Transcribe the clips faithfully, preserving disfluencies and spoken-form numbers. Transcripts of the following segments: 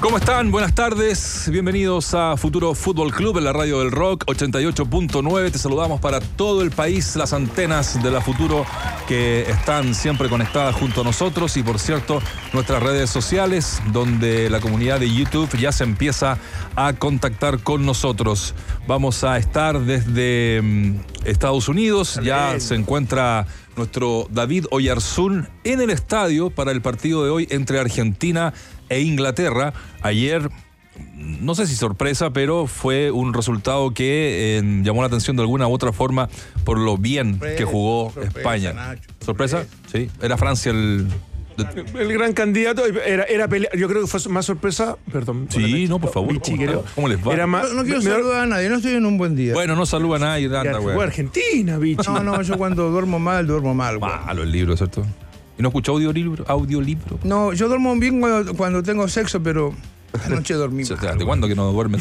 ¿Cómo están? Buenas tardes. Bienvenidos a Futuro Fútbol Club en la radio del Rock ochenta y ocho punto nueve. Te saludamos para todo el país, las antenas de la Futuro que están siempre conectadas junto a nosotros y, por cierto, nuestras redes sociales, donde la comunidad de YouTube ya se empieza a contactar con nosotros. Vamos a estar desde um, Estados Unidos. Ya se encuentra nuestro David Oyarzún en el estadio para el partido de hoy entre Argentina e Inglaterra. Ayer, no sé si sorpresa, pero fue un resultado que eh, llamó la atención de alguna u otra forma por lo bien sorpresa, que jugó sorpresa, España. Nacho, ¿Sorpresa? Sí. Era Francia el... El gran candidato era, era pelea. Yo creo que fue más sorpresa. Perdón. Sí, no, por favor. ¿Cómo, ¿Cómo les va? Era más, no, no quiero saludar a nadie, no estoy en un buen día. Bueno, no saluda a nadie. Anda, fue Argentina, bicho. No, no, yo cuando duermo mal, duermo mal. Malo el libro, ¿cierto? ¿Y no escuchó audiolibro? audiolibro? No, yo duermo bien cuando, cuando tengo sexo, pero anoche dormí. ¿De cuándo que no duerme?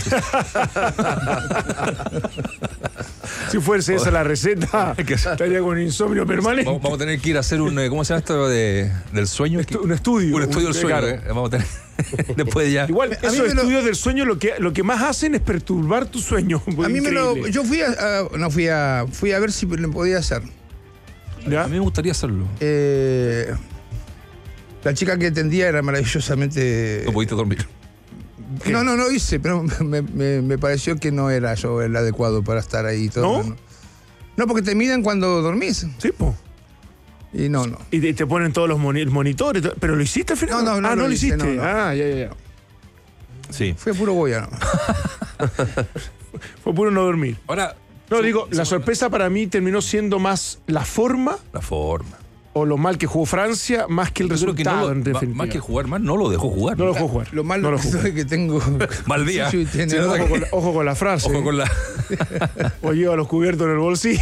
Si fuese esa la receta, estaría con insomnio permanente. Vamos, vamos a tener que ir a hacer un, ¿cómo se llama esto de, del sueño? Estu, un estudio. Un estudio del sueño, eh. Vamos a tener. Después ya. Igual, esos estudios lo, del sueño lo que, lo que más hacen es perturbar tu sueño. A mí me lo. Yo fui a, a. No fui a. Fui a ver si lo podía hacer. ¿Ya? A mí me gustaría hacerlo. Eh, la chica que atendía era maravillosamente. No pudiste dormir. ¿Qué? No, no, no hice, pero me, me, me pareció que no era yo el adecuado para estar ahí. Todo, ¿No? ¿no? No, porque te miden cuando dormís. Sí, po. Y no, no. Y te, te ponen todos los monitores. ¿Pero lo hiciste al final? No, no, no. Ah, no lo, lo hice, hiciste. No, no. Ah, ya, ya, ya. Sí. Fue puro Goya, ¿no? Fue puro no dormir. Ahora. No, sí, digo, sí, la sí, sorpresa para mí terminó siendo más la forma. La forma. O lo mal que jugó Francia, más que el Yo resultado, que no lo, en definitiva. Más que jugar mal, no lo dejó jugar. No lo dejó jugar. Lo malo no es que tengo... Mal día. Sí, Sí, tiene- no, Ojo con, la, ojo con la frase. Ojo con la... O lleva los cubiertos en el bolsillo.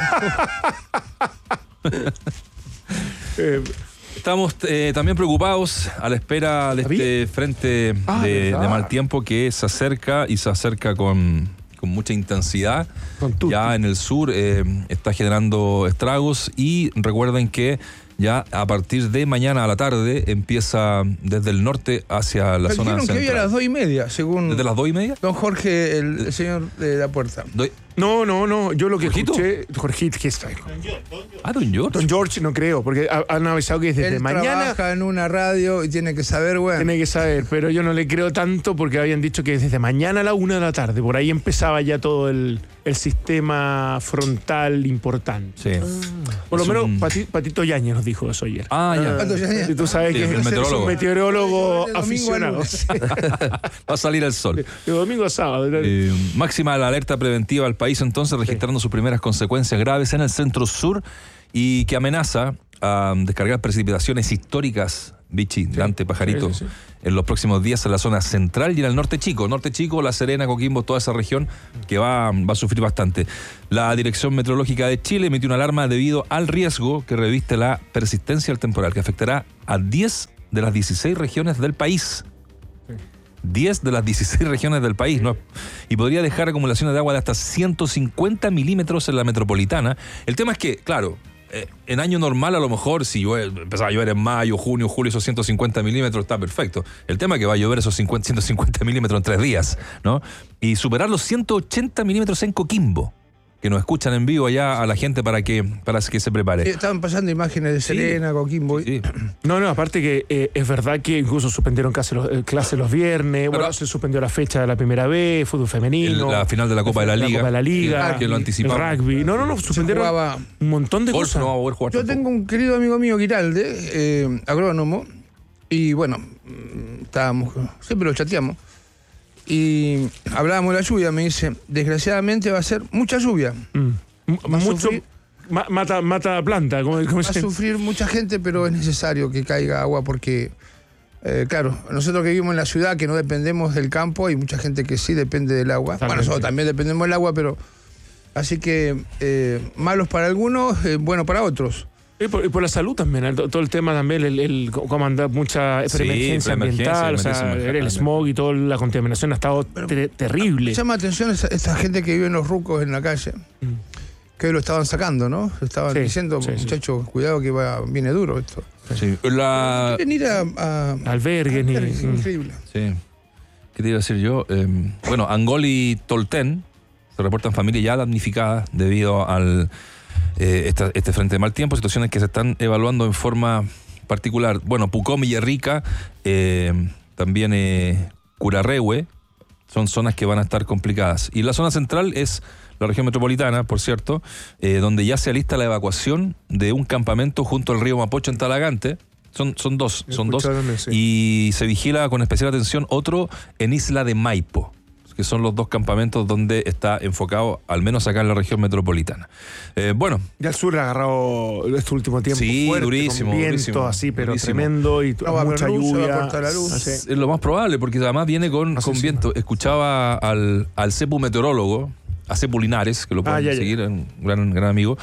eh, Estamos eh, también preocupados a la espera de este frente Ah, de, ¿verdad? de mal tiempo que se acerca y se acerca con, con mucha intensidad. Con tutti. Ya en el sur eh, está generando estragos y recuerden que ya a partir de mañana a la tarde empieza desde el norte hacia la Me zona dijeron que hoy a central. las dos y media, según ¿Desde las dos y media? don Jorge, el, el señor de la puerta. Doy- no, no, no. Yo lo que ¿Jorgito? escuché. Jorgito, ¿qué está? Ah, don George. Don George no creo, porque ha- han avisado que desde Él mañana trabaja en una radio y tiene que saber, bueno. tiene que saber, pero yo no le creo tanto porque habían dicho que desde mañana a la una de la tarde, por ahí empezaba ya todo el, el sistema frontal importante. Sí. Por lo Es menos un- Pati- Patito Yáñez nos dijo eso ayer. Ah, ya. ¿Cuántos años? Y tú sabes Sí, que el es meteorólogo. un meteorólogo De domingo a aficionado. lunes. Va a salir el sol. De domingo a sábado. Eh, máxima la alerta preventiva al país, entonces, registrando sus primeras consecuencias graves en el centro sur y que amenaza a descargar precipitaciones históricas, Vichy, Dante, Pajarito, sí, sí, sí. en los próximos días en la zona central y en el norte chico. Norte chico, La Serena, Coquimbo, toda esa región que va, va a sufrir bastante. La Dirección Meteorológica de Chile emitió una alarma debido al riesgo que reviste la persistencia del temporal, que afectará a diez de las dieciséis regiones del país. diez de las dieciséis regiones del país, ¿no? Y podría dejar acumulaciones de agua de hasta ciento cincuenta milímetros en la metropolitana. El tema es que, claro, eh, en año normal a lo mejor si llueve, empezaba a llover en mayo, junio, julio, esos ciento cincuenta milímetros está perfecto. El tema es que va a llover esos cincuenta, ciento cincuenta milímetros en tres días, ¿no? Y superar los ciento ochenta milímetros en Coquimbo, que nos escuchan en vivo allá a la gente para que, para que se prepare. Sí, estaban pasando imágenes de Serena, Coquimbo. Sí. No, no, aparte que eh, es verdad que incluso suspendieron clases los, eh, clases los viernes, Pero- bueno, se suspendió la fecha de la primera vez, fútbol femenino. El- la final de la Copa de la Liga. Copa de la Liga. Que lo anticipamos. El rugby. No, no, no, Se suspendieron jugaba- un montón de Golf cosas. no va a poder jugar Yo tampoco. tengo un querido amigo mío, Giralde, eh, agrónomo, y bueno, mm, estábamos, siempre lo chateamos, y hablábamos de la lluvia, me dice, desgraciadamente va a ser mucha lluvia. Mm. M- Va a Mucho sufrir- ma- mata, mata planta, como, como Va a se- sufrir mucha gente, pero es necesario que caiga agua porque, eh, claro, nosotros que vivimos en la ciudad, que no dependemos del campo, hay mucha gente que sí depende del agua. Totalmente. Bueno, nosotros también dependemos del agua, pero... Así que eh, malos para algunos, eh, bueno para otros. Y por, y por la salud también, el- todo el tema también, el, el cómo anda mucha Sí, preemergencia preemergencia, ambiental, o sea, emergencia el smog y toda la contaminación ha estado ter- terrible. Me llama la atención esa, esta gente que vive en los rucos en la calle, que hoy lo estaban sacando, ¿no? Estaban Sí, diciendo, sí, sí. muchachos, cuidado que va, viene duro esto. Sí. La, Quieren ir a... a Albergues, ni- albergues, mm. increíble. sí. ¿Qué te iba a decir yo? Eh, bueno, Angol y Tolten se reportan familias ya damnificadas debido al eh, esta, este frente de mal tiempo, situaciones que se están evaluando en forma particular. Bueno, Pucón, Villarrica, eh, también eh, Curarrehue, son zonas que van a estar complicadas. Y la zona central es la región metropolitana, por cierto, eh, donde ya se alista la evacuación de un campamento junto al río Mapocho en Talagante. Son, son dos, son dos. Sí. Y se vigila con especial atención otro en Isla de Maipo, que son los dos campamentos donde está enfocado, al menos acá en la región metropolitana. Eh, bueno. Ya el sur ha agarrado este último tiempo sí, fuerte, durísimo, con viento durísimo, así, pero durísimo. tremendo y no, mucha luz, lluvia. se va a cortar la luz. Así. Es lo más probable, porque además viene con, con viento. Escuchaba al, al Cepu meteorólogo, a Cepu Linares, que lo pueden ah, ya, seguir, ya. un gran, gran amigo,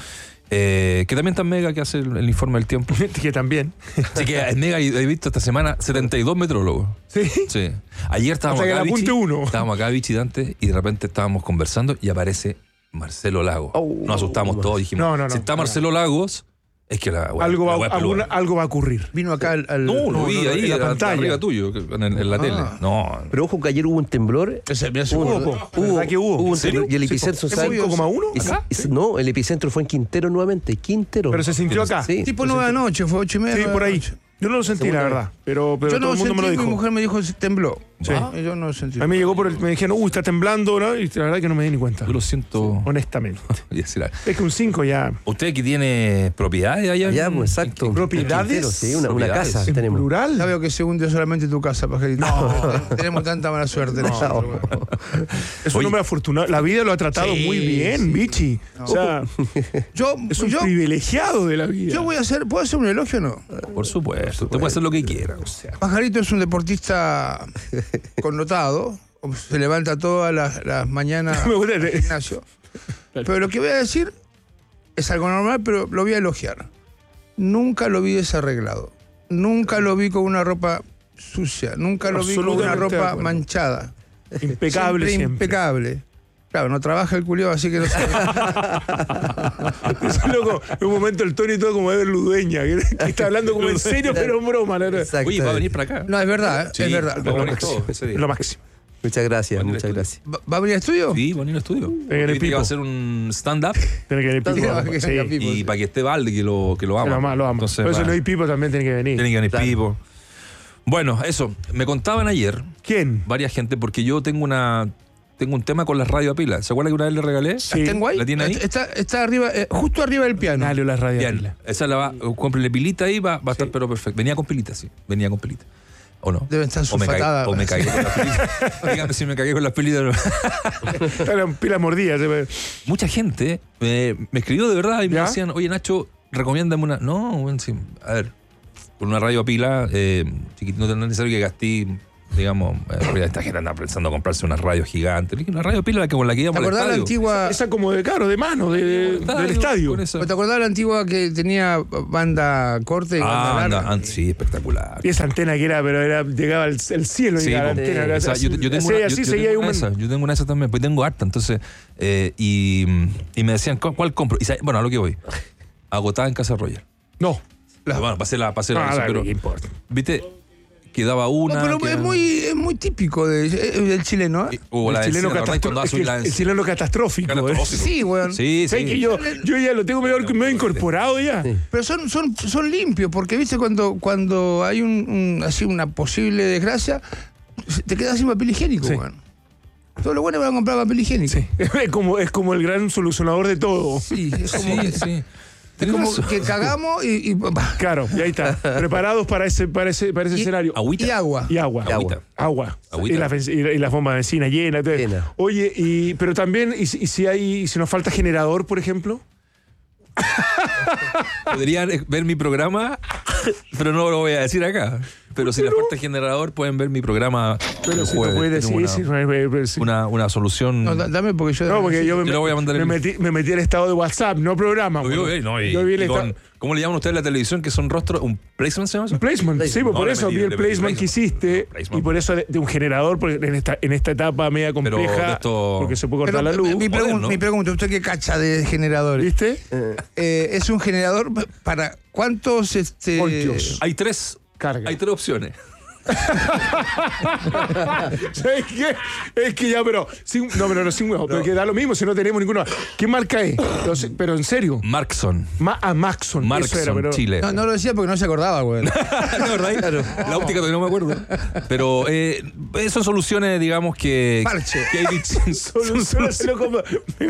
eh, que también está en Mega, que hace el, el informe del tiempo. que también. Así que en Mega he visto esta semana setenta y dos meteorólogos. Sí. Sí. Ayer estábamos Hasta acá, que la apunte Vichy, uno. estábamos acá, Vichy Dante, y de repente estábamos conversando y aparece Marcelo Lagos. Oh, Nos asustamos todos, dijimos, no, no, no, si está no, Marcelo Lagos, es que la, bueno, algo, la va, wea es alguna, peluda. algo va a ocurrir. Vino acá al... al- No, lo no, vi no, ahí en la a- pantalla. arriba tuyo, que- en, en la Ah. tele. No, Pero ojo que ayer hubo un temblor. Ese, mira, ese Hubo, hubo. hubo, ¿Verdad que hubo? hubo un ¿En serio? temblor y el Sí, epicentro, ¿es ¿sabes? cinco coma uno Es- acá? es- no, el epicentro fue en Quintero nuevamente, Quintero. Pero se sintió acá. Sí. Tipo nueve de la noche, fue ocho y media. Sí, nueve por de la ahí. noche. Yo no lo sentí, la Segunda verdad. Pero, pero Yo todo no el mundo me lo sentí, mi dijo. mujer me dijo, tembló. Sí. Y yo no lo sentí. A mí me llegó por el, me dijeron, uy, está temblando, ¿no? Y la verdad que no me di ni cuenta. yo lo siento. Honestamente. Voy a decir algo. Es que un cinco ya. ¿Usted que tiene propiedades allá? Ya, en- pues, exacto. en- en- ¿Propiedades? Quintero, sí, una, una Propiedades. casa En tenemos. plural. Ya veo que se hunde solamente tu casa, pajarito. No. Tenemos tanta mala suerte. nosotros, bueno. Es un Oye. hombre afortunado. La vida lo ha tratado Sí, muy bien, sí. Vichy. O sea, Yo, es un yo, privilegiado de la vida. yo voy a hacer, ¿puedo hacer un elogio o no? Por supuesto. Usted puede hacer lo que quiera. O sea, Pajarito es un deportista connotado, se levanta todas las, las mañanas Me gusta. al gimnasio. Pero lo que voy a decir es algo normal, pero lo voy a elogiar. Nunca lo vi desarreglado. Nunca lo vi con una ropa sucia. Nunca lo vi con una Absolutamente de ropa acuerdo. manchada. Impecable siempre. Impecable. Claro, no trabaja el culiao, así que no sé. Es loco. En un momento el Tony todo como Ever Ludueña, que, que está hablando como en serio, pero en broma. ¿no? Exacto. oye, va a venir para acá. No, es verdad, ¿eh? Sí, es verdad. va a venir máximo. todo ese día. Es lo máximo. Muchas gracias, Bueno, muchas estudio. gracias. ¿Va va a venir al estudio? Sí, va a venir al estudio. Venga, el Viste que va a Pipo. hacer un stand-up Tiene que venir Pipo. Sí, que Sí. venga Pipo. y para que esté Valde, que lo, que lo ama. Lo ama, lo ama. Entonces, Por eso va- no hay Pipo también tiene que venir. tiene que venir Claro. Pipo. Bueno, eso. Me contaban ayer ¿Quién? varias gente, porque yo tengo una tengo un tema con las radio a pila. ¿Se acuerda que una vez le regalé? Sí. ¿Tengo ahí? ¿La tiene ahí? Está, está arriba, eh, justo arriba del piano. Dale la radio. Bien, Pila. esa la va, cómprele pilita ahí, va, va a estar pero perfecto. Venía con pilita, sí. Venía con pilita. ¿O no? Debe estar o me, cagué, sulfatada. o me cagué con las pilitas. Dígame si me cagué con las pilitas. No. Eran pilas mordidas. ¿eh? Mucha gente eh, me escribió de verdad y me ¿Ya? decían, oye Nacho, recomiéndame una. No, bueno, sí, a ver, con una radio a pila, eh, chiquitito, no es necesario que gasté, digamos, eh, porque esta gente anda pensando en comprarse una radio gigante. Le dije, una radio a pila la que, con la que ¿Te íbamos al acordás la estadio. antigua? Esa como de caro, de mano, de, de- Estadio, del estadio. con esa. ¿Te acordás la antigua que tenía banda corte y banda Ah, larga? anda, anda, sí, espectacular. Y esa antena que era, pero era, llegaba al, al cielo. Sí, llegaba la po. antena. O era sea, así, yo, yo tengo así, una, yo- así yo seguía tengo un- una esa, yo tengo una esa también, pues tengo harta, entonces, eh, y, y me decían, ¿cuál, cuál compro? Y sa- bueno, a lo que voy, agotada en Casa Royal. No. Bueno, pasé la, pasé la, Ah, dale, pero, ¿qué importa? viste, quedaba una. No, pero quedaba- es muy, es muy típico de- eh, del chileno. ¿eh? y- hubo El la chileno, encina, ¿te acordás catastro- cuando es que azul la el encina? chileno catastrófico. ¿eh? Catastrófico. Sí, weón. Sí, ¿Sabes sí. que yo, yo ya lo tengo medio, medio incorporado ya? Pero son, son, son limpios, porque viste cuando, cuando hay un, un- así una posible desgracia, te quedas sin papel higiénico, Sí. weón. Todos los buenos van a comprar papel higiénico. Sí. Es como, es como el gran solucionador de todo. Sí, es como, Sí, que, sí. es Tenés como razón. que cagamos y, y, Claro, y ahí está. Preparados para ese, para ese, para ese Y- escenario. Agüita. y agua. Y agua. Y agua. Agua. Agüita. Y la, fen- y la- y la bomba de benzina llena. todo. Llena. Oye, y, pero también, y, si- y si hay, y si nos falta generador, por ejemplo. Podrían ver mi programa, pero no lo voy a decir acá. Pero si les falta generador, pueden ver mi programa Pero el si no jueves. puede Tengo decir. una, sí, no, eh, sí. una, una solución. No, da- dame porque yo. No, porque yo me, Yo le voy a mandar me el- metí, me metí al estado de WhatsApp, no programa. Yo, bueno. eh, no, y- Yo vi el y estado- con- ¿Cómo le llaman ustedes en la televisión? Que son rostros. ¿Un placement se llama eso? Un placement, sí, pues No, por le eso metí- vi el le metí placement que placement. hiciste Placement. y por eso de, de un generador porque en esta, en esta etapa media Pero compleja, de esto- porque se puede Pero cortar la luz. Mi, pregun- Moderno. mi pregunta, ¿usted qué cacha de generadores? ¿Viste? Eh, ¿Es un generador para cuántos este, Voltios. Hay tres, Carga. hay tres opciones. ¿Sabes qué? Es que ya, pero sin, no, pero no sin huevo, pero que da lo mismo si no tenemos ninguno. ¿Qué marca es? Pero, pero en serio. Markson. Ma, ah, Maxon. Markson, eso era, pero, Chile. No, no lo decía porque no se acordaba, güey. ¿No, verdad? Claro. La óptica todavía no me acuerdo. Pero eh, son soluciones, digamos, que... Parche. que hay, Solucionaselo como...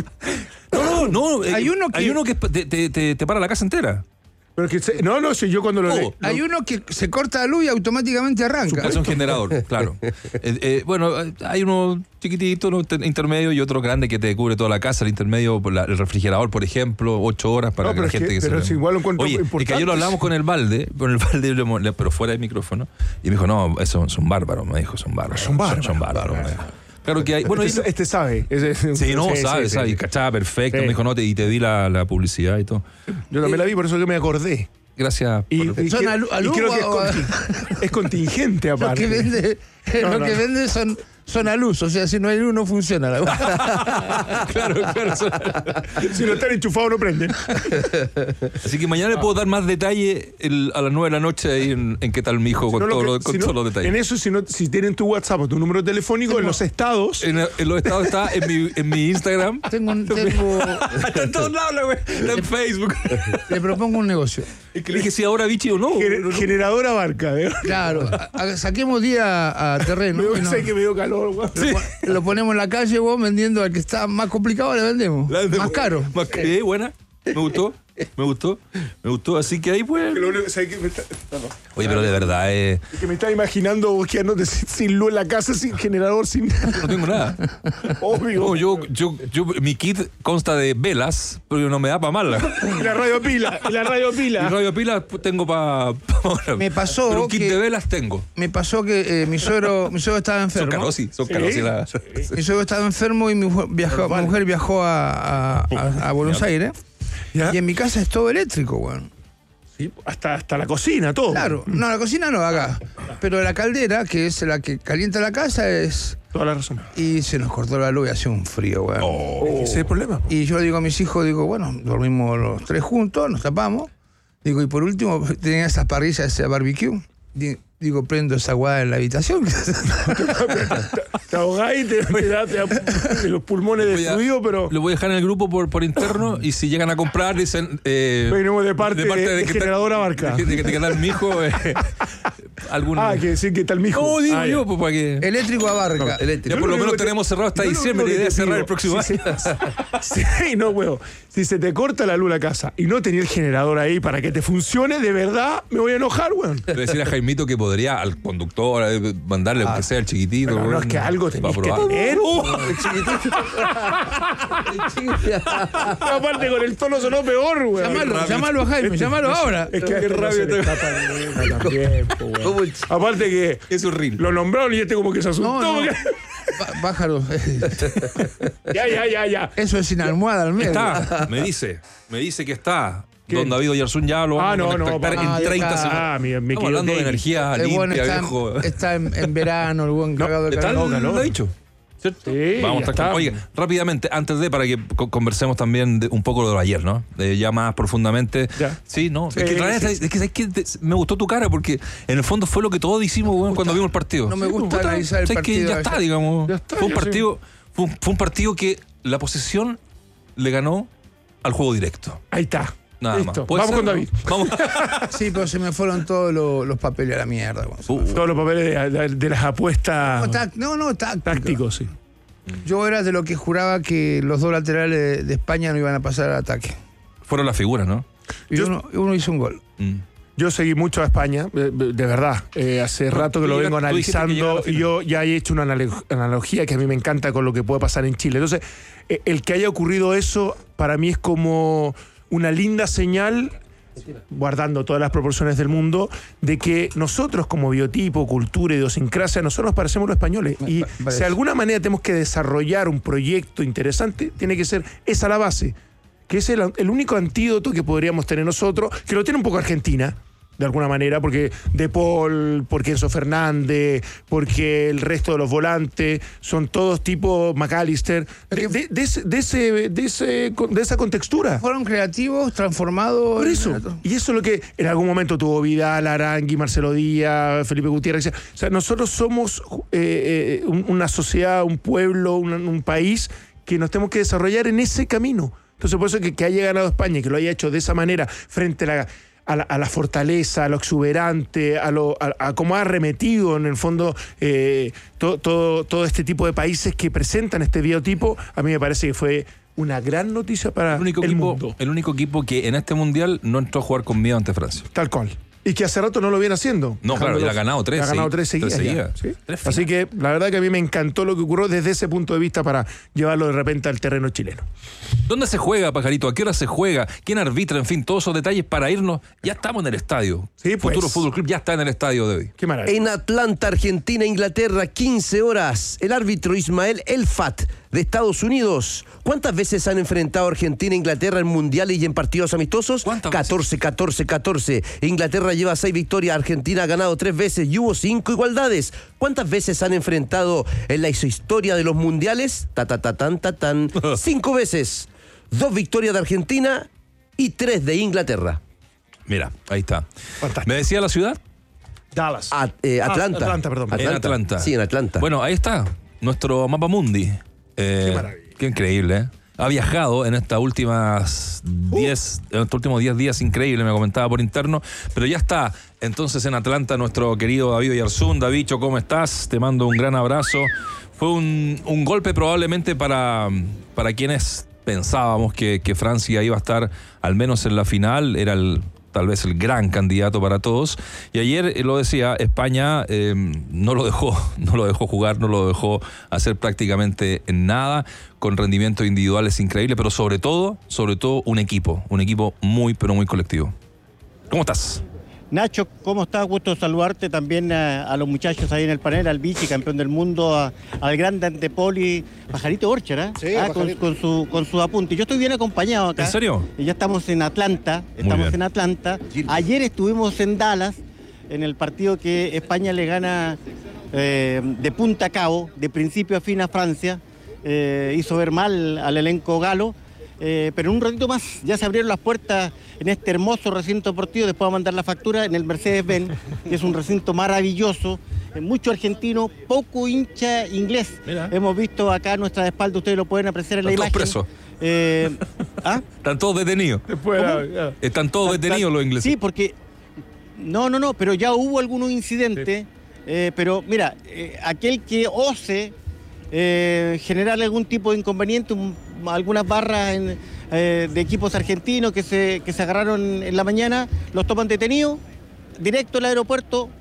no, no, no. Hay eh, uno que- Hay uno que te, te, te, te para la casa entera. Pero que se- no, no, si yo cuando lo Oh, leí. Hay uno que se corta la luz y automáticamente arranca. Es un generador, claro. Eh, eh, bueno, hay uno chiquitito, uno te- intermedio y otro grande que te cubre toda la casa. El intermedio, la- el refrigerador, por ejemplo, ocho horas para No, que pero la es gente que- que, pero se... si igual lo encuentro Oye, y que importante. ayer lo hablamos con el balde, con el balde, le hemos- le- pero fuera del micrófono, y me dijo, no, esos son bárbaros, me dijo, son bárbaros. Son bárbaros. Son, bárbaros. me dijo. Claro que hay... Bueno, este, y- este sabe. Ese- sí, no, sabe, sí, sabe, sí. y cachaba perfecto. Sí. Me dijo, no, te, y te di la, la publicidad y todo. Yo también la vi, por eso que me acordé. Gracias. Y, por- y Son creo- alu- y alu- creo que es, o- conti- es contingente Lo aparte. que vende, No, lo no, que no. vende son, son a luz. O sea, si no hay luz, no funciona la claro, claro. Si no están enchufados, no prenden. Así que mañana le puedo dar más detalle el- a las nueve de la noche ahí en, en qué tal mi hijo con, No, lo todo que- lo- con si no- todos los detalles. En eso, si, no, si tienen tu WhatsApp o tu número telefónico, en los estados. En, en los estados está en mi, en mi Instagram. Tengo un, tengo, Está en todos lados, güey. Está en Facebook. le propongo un negocio. Es que le dije si ahora bichi o no. gener- No, no. generadora barca. ¿eh? Claro, a- a- saquemos día a terreno. Me y no- sé que me dio calor, güey. Lo ponemos en la calle, vos vendiendo al que está más complicado, le vendemos. La- Más caro. Más caro. Sí, buena. Me gustó. Me gustó. Me gustó. Así que ahí pues. Que lo único- ¿sabes qué? Me está- no, no. Oye, pero de verdad, eh, Es que me estaba imaginando vos quedándote sin, sin luz en la casa, sin generador, sin. no tengo nada. Obvio. No, yo, yo, yo, mi kit consta de velas, pero no me da para mal. Y la radio pila. Y la radio Y pila. radio pilas tengo para. Pa, Me pasó Pero un kit que- de velas tengo. Me pasó que eh, mi suegro mi suegro estaba Son enfermo. caros, sí. Son Sí. caros, sí. La, Mi suegro estaba enfermo y mi, mujer viajó, mi mujer viajó a, a- a- a Buenos Aires. ¿Ya? Y en mi casa es todo eléctrico, weón. Sí, hasta, hasta la cocina, todo. Claro. No, la cocina no, acá. Pero la caldera, que es la que calienta la casa, es... Toda la razón. Y se nos cortó la luz y hacía un frío, weón. Ese es el problema. Y yo digo a mis hijos, digo, bueno, dormimos los tres juntos, nos tapamos. Digo, y por último, tenía esas parrillas, ese barbecue. Di- Digo, prendo esa guada en la habitación. Te ahogás y te, te da, te da los pulmones Voy a- destruidos, pero. Lo voy a dejar en el grupo por, por interno y si llegan a comprar dicen... Eh, Venimos de parte de que Generadora tal- Barca. De, de que tal mi hijo... Eh, algún... Ah, que decir que tal mijo. No, digo Ah, yo, ya. pues para que... Eléctrico a barca. Eléctrico. Ya por lo Yo menos que- tenemos cerrado hasta yo lo diciembre. La único idea que es te cerrar digo, el próximo si año. se- Sí, no, huevo. Si se te corta la luz la casa y no tenía el generador ahí para que te funcione, de verdad me voy a enojar, weón. Le decir a Jaimito que podría al conductor eh, mandarle aunque sea el chiquitito. Pero no, weón, es que algo pa' tenés que probar. tener. Aparte con el tono sonó peor, weón. Llámalo, rápido. llámalo a Jaime, llámalo ahora. Es que Qué no rabia se le te- escapa ninguna también, po, weón. ¿Cómo el- Aparte que Es horrible. lo nombraron y este como que se asustó. No, no. porque- Bá- Bájalo. Ya, ya, ya, ya. Eso es sin almohada al medio. Está, me dice, me dice que está. ¿Quién? Don David Oyarzún ya lo vamos Ah, no, a no, contactar papá. en treinta Ah, segundos. Ah, mi, mi Estamos querido hablando de David. energía El buen limpia, está, viejo. está en, en verano, el buen cagado de ¿Qué tal? calor. calor. Lo ha dicho. ¿Cierto? Sí, Vamos a ya estar con- está. Oye, rápidamente, antes de, para que co- conversemos también de un poco de lo de ayer, ¿no? De ya más profundamente. Ya. Sí, ¿no? Sí, es que, en realidad, sí. es que, ¿sabes qué? Te- me gustó tu cara porque en el fondo fue lo que todos hicimos weón, cuando vimos el partido. No me gusta Puta, analizar el ¿sabes qué? partido Ya está, ayer. digamos. Ya está, fue un ya partido, fue un, fue un partido que la posesión le ganó al juego directo. Ahí está. Nada Listo. más. ¿Puede Vamos ser, con no? David. Vamos. Sí, pero se me fueron todos los, los papeles a la mierda. weón. Uh, Todos los papeles de, de- de las apuestas No, tac- no, no, táctico. tácticos, sí. Yo era de lo que juraba que los dos laterales de, de España no iban a pasar al ataque. fueron las figuras, ¿no? Y Yo- uno, uno hizo un gol. Mm. Yo seguí mucho a España, de, de verdad. Eh, hace rato que tú lo llegaste- vengo tú dijiste que llegaba a analizando la y final. yo ya he hecho una analo- analogía que a mí me encanta con lo que puede pasar en Chile. Entonces, eh, el que haya ocurrido eso, para mí es como una linda señal, guardando todas las proporciones del mundo, de que nosotros como biotipo, cultura, idiosincrasia, nosotros nos parecemos los españoles. Y Me parece. si de alguna manera tenemos que desarrollar un proyecto interesante, tiene que ser esa la base, que es el, el único antídoto que podríamos tener nosotros, que lo tiene un poco Argentina, de alguna manera, porque De Paul, porque Enzo Fernández, porque el resto de los volantes son todos tipo McAllister, de, de, de, ese, de, ese, de, ese, de esa contextura. Fueron creativos, transformados. Por eso. Y eso es lo que en algún momento tuvo Vidal, Arangui, Marcelo Díaz, Felipe Gutiérrez. O sea, nosotros somos eh, eh, una sociedad, un pueblo, un, un país que nos tenemos que desarrollar en ese camino. Entonces, por eso que, que haya ganado España y que lo haya hecho de esa manera frente a la, a la, a la fortaleza, a lo exuberante, a, lo, a, a cómo ha arremetido en el fondo eh, todo, todo, todo este tipo de países que presentan este biotipo, a mí me parece que fue una gran noticia para el, único el equipo, mundo. El único equipo que en este mundial no entró a jugar con miedo ante Francia. Tal cual. Y que hace rato no lo viene haciendo. No, claro, y le ha ganado tres. Le ha ganado sí, tres seguidas. Tres seguidas. ¿Sí? Tres Así que la verdad que a mí me encantó lo que ocurrió desde ese punto de vista para llevarlo de repente al terreno chileno. ¿Dónde se juega, Pajarito? ¿A qué hora se juega? ¿Quién arbitra? En fin, todos esos detalles para irnos. Ya estamos en el estadio. Sí, pues. Futuro Fútbol Club ya está en el estadio de hoy. Qué maravilla. En Atlanta, Argentina, Inglaterra, quince horas. El árbitro Ismael Elfat de Estados Unidos. ¿Cuántas veces han enfrentado Argentina e Inglaterra en mundiales y en partidos amistosos? catorce, catorce, catorce. Inglaterra lleva seis victorias, Argentina ha ganado tres veces y hubo cinco igualdades. ¿Cuántas veces han enfrentado en la historia de los mundiales? Ta, ta, ta, tan, ta, tan. Cinco veces. Dos victorias de Argentina y tres de Inglaterra. Mira, ahí está. Fantástico. ¿Me decía la ciudad? Dallas. A- eh, Atlanta. Ah, Atlanta, perdón. En Atlanta. Sí, en Atlanta. Bueno, ahí está. Nuestro mapa mundi. Eh, Qué maravilla. Qué increíble, ¿eh? Ha viajado en estas últimas diez, en estos últimos diez días, increíble, me comentaba por interno, pero ya está entonces en Atlanta nuestro querido David Oyarzún. Davicho, ¿cómo estás? Te mando un gran abrazo. Fue un, un golpe probablemente para, para quienes pensábamos que, que Francia iba a estar al menos en la final, era el tal vez el gran candidato para todos. Y ayer, eh, lo decía, España eh, no lo dejó, no lo dejó jugar, no lo dejó hacer prácticamente nada, con rendimientos individuales increíbles, pero sobre todo, sobre todo un equipo, un equipo muy, pero muy colectivo. ¿Cómo estás? Nacho, ¿cómo estás? Gusto saludarte también a, a los muchachos ahí en el panel, al Vichy, campeón del mundo, a- al grande Antepoli, Pajarito Orcher, ¿eh? Sí, Ah, con, Pajarito. con su, con su apunte. Yo estoy bien acompañado acá. ¿En serio? Y ya estamos en Atlanta, estamos bien. en Atlanta. Ayer estuvimos en Dallas, en el partido que España le gana eh, de punta a cabo, de principio a fin a Francia. Eh, hizo ver mal al elenco galo. Eh, pero en un ratito más ya se abrieron las puertas en este hermoso recinto deportivo. Después vamos a mandar la factura en el Mercedes-Benz, que es un recinto maravilloso, eh, mucho argentino, poco hincha inglés. Mira. Hemos visto acá a nuestra espalda, ustedes lo pueden apreciar en la Están imagen. todos presos. Eh, ¿ah? Están todos detenidos. Después, ¿Cómo? ya. Están todos detenidos los ingleses. Sí, porque... No, no, no, pero ya hubo algunos incidentes. eh, pero mira, eh, aquel que ose eh, generar algún tipo de inconveniente, un- algunas barras en, eh, de equipos argentinos que se, que se agarraron en la mañana, los toman detenidos, directo al aeropuerto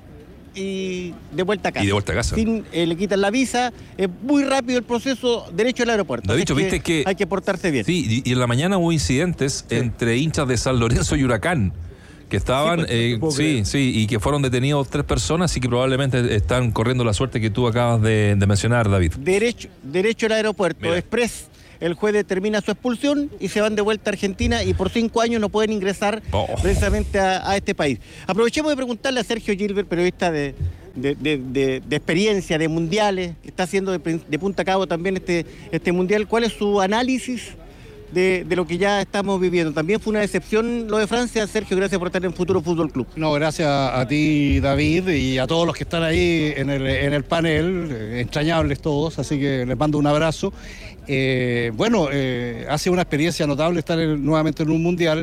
y de vuelta a casa. Y de vuelta a casa. Sin, eh, le quitan la visa, es muy rápido el proceso, derecho al aeropuerto. David, Así es ¿viste que- hay que portarse bien. Sí, y, y en la mañana hubo incidentes entre hinchas de San Lorenzo y Huracán, que estaban, Sí, pues, eh, no puedo sí, creer. sí, y que fueron detenidos tres personas y que probablemente están corriendo la suerte que tú acabas de, de mencionar, David. Derecho, derecho al aeropuerto, Mira. express. El juez determina su expulsión y se van de vuelta a Argentina y por cinco años no pueden ingresar Oh. precisamente a, a este país. Aprovechemos de preguntarle a Sergio Gilbert, periodista de, de, de- de- de experiencia, de mundiales, que está haciendo de, prin- de punta a cabo también este, este mundial, ¿cuál es su análisis de, de lo que ya estamos viviendo? También fue una decepción lo de Francia. Sergio, gracias por estar en Futuro Fútbol Club. No, gracias a ti, David, y a todos los que están ahí en el, en el panel, eh, extrañables todos, así que les mando un abrazo. Eh, bueno, eh, hace una experiencia notable estar en- nuevamente en un mundial.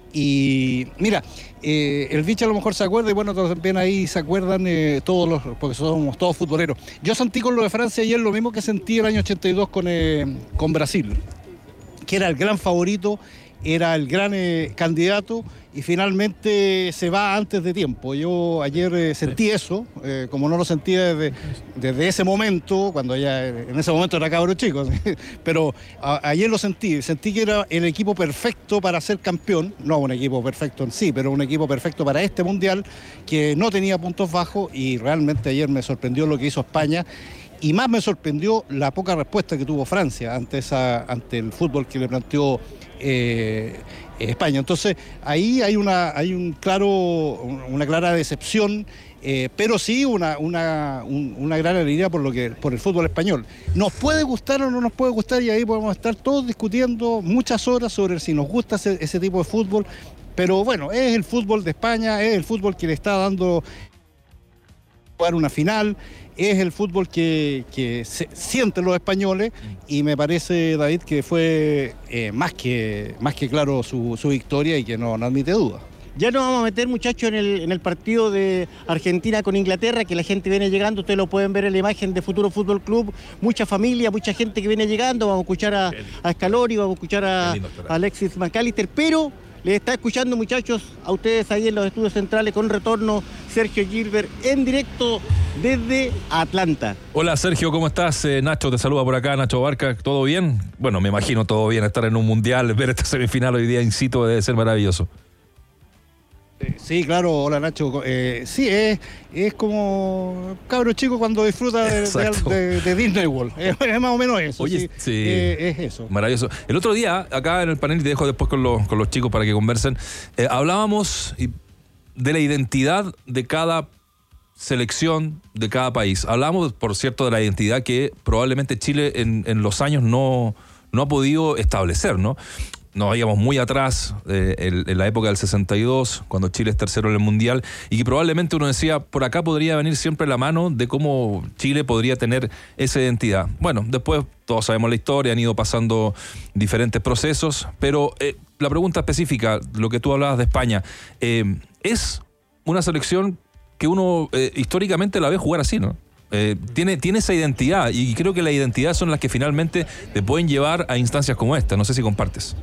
Y mira, eh, el Vichy a lo mejor se acuerda, y bueno, también ahí se acuerdan eh, todos los, porque somos todos futboleros. Yo sentí con lo de Francia ayer lo mismo que sentí el año ochenta y dos con, eh, con Brasil, que era el gran favorito, era el gran eh, candidato, y finalmente se va antes de tiempo. Yo ayer eh, sentí eso, eh, como no lo sentía desde, desde ese momento, cuando ya en ese momento era cabro chico, pero a- ayer lo sentí, sentí que era el equipo perfecto para ser campeón, no un equipo perfecto en sí, pero un equipo perfecto para este mundial, que no tenía puntos bajos, y realmente ayer me sorprendió lo que hizo España. Y más me sorprendió la poca respuesta que tuvo Francia ante, esa, ante el fútbol que le planteó eh, España. Entonces, ahí hay una, hay un claro, una clara decepción, eh, pero sí una, una, un, una gran alegría por lo que, por el fútbol español. Nos puede gustar o no nos puede gustar, y ahí podemos estar todos discutiendo muchas horas sobre si nos gusta ese, ese tipo de fútbol, pero bueno, es el fútbol de España, es el fútbol que le está dando jugar una final, es el fútbol que, que se, sienten los españoles, y me parece, David, que fue eh, más que más que claro su, su victoria y que no, no admite duda. Ya nos vamos a meter, muchachos, en el, en el partido de Argentina con Inglaterra, que la gente viene llegando, ustedes lo pueden ver en la imagen de Futuro Fútbol Club, mucha familia, mucha gente que viene llegando, vamos a escuchar a, a Scaloni, vamos a escuchar a, a Alexis McAllister, pero les está escuchando, muchachos, a ustedes ahí en los estudios centrales con retorno Sergio Gilbert en directo desde Atlanta. Hola Sergio, ¿cómo estás? Eh, Nacho te saluda por acá, Nacho Barca, ¿todo bien? Bueno, me imagino todo bien, estar en un mundial, ver esta semifinal hoy día in situ debe ser maravilloso. Sí, claro, hola Nacho. Eh, sí, es, es como cabro chico cuando disfruta de, de, de, de Disney World. Es, es más o menos eso. Oye, sí, sí. Eh, es eso. Maravilloso. El otro día, acá en el panel, y te dejo después con los, con los chicos para que conversen, eh, hablábamos de la identidad de cada selección, de cada país. Hablábamos, por cierto, de la identidad que probablemente Chile en, en los años no, no ha podido establecer, ¿no? Nos vayamos muy atrás, eh, en, en la época del sesenta y dos, cuando Chile es tercero en el Mundial, y que probablemente uno decía, por acá podría venir siempre la mano de cómo Chile podría tener esa identidad. Bueno, después todos sabemos la historia, han ido pasando diferentes procesos, pero eh, la pregunta específica, lo que tú hablabas de España, eh, es una selección que uno eh, históricamente la ve jugar así, ¿no? Eh, tiene, tiene esa identidad, y creo que la identidad son las que finalmente te pueden llevar a instancias como esta. No sé si compartes.